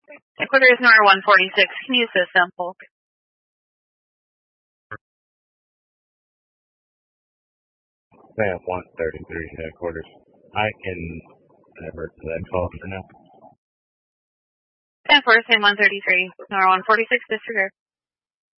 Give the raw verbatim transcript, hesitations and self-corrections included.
Headquarters Nora one forty-six, can you use this sample? Sam one thirty-three, headquarters. I can divert to that call for now. Headquarters Sam one thirty-three, Nora one forty-six, disregard.